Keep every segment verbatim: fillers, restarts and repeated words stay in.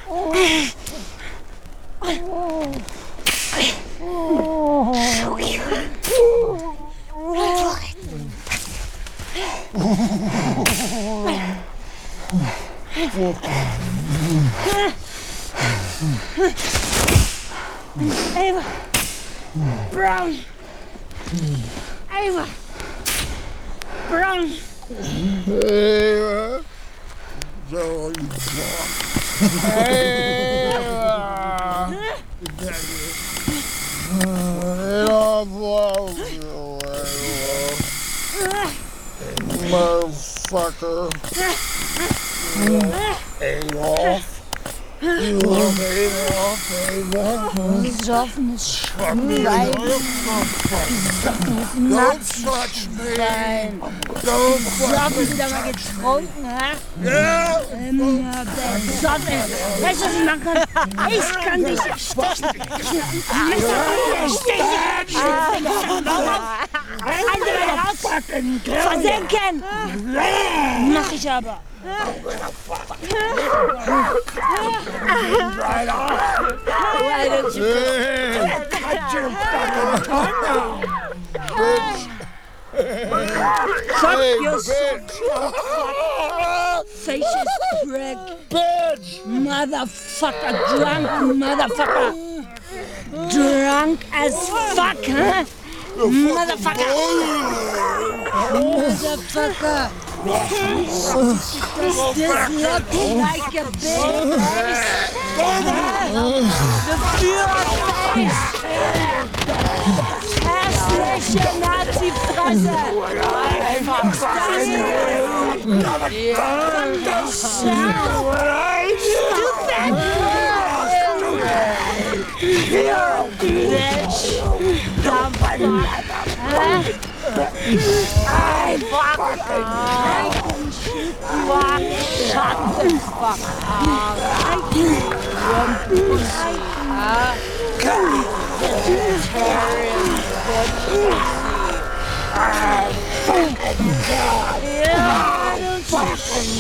Ava! Brown! Ava! Brown! Ava! Zo Motherfucker. Adolf. You love Adolf, Ava. Besoffenes Schwein. Don't touch me. Don't So haben Sie da mal getrunken, hä? Ja. Immer besoffen. Weißt du, was ich machen kann? Ich kann dich erstechen. Messer von dir erstechen. Also raus. Versenken. Mach ich aber. Why don't you Cut your fucking tongue out, bitch. Fuck Hey, your bitch. facious prick. Bitch. Motherfucker, drunk motherfucker. Drunk as fuck, huh? Motherfucker. Motherfucker. Does this look like a big face? The Führerface! Hässliche Nazi-Fresse! Einfach Bitch! I fuck! Fuck! Shut the fuck up! I can pussy! Vegetarian pussy! I fucking God! Yeah! Fucking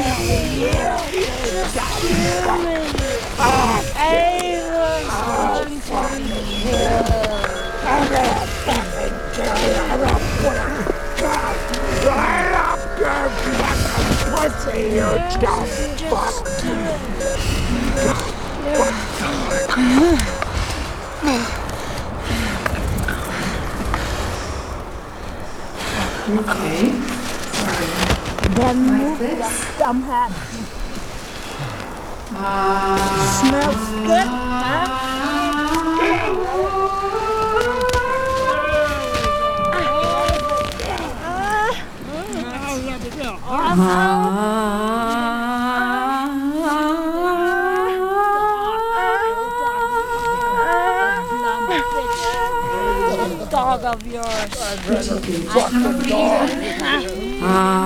I'm gonna fucking kill you! I'm gonna put a gun right up your fucking pussy, you dumb fuck! Okay. Then Like move this? your dumb head. Uh, Smells good, huh? Dog of yours. Fucking dog.